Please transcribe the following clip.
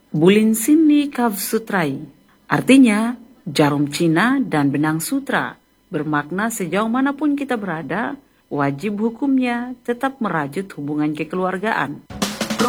Bulin sini kav sutrai, artinya jarum Cina dan benang sutra, bermakna sejauh manapun kita berada, wajib hukumnya tetap merajut hubungan kekeluargaan.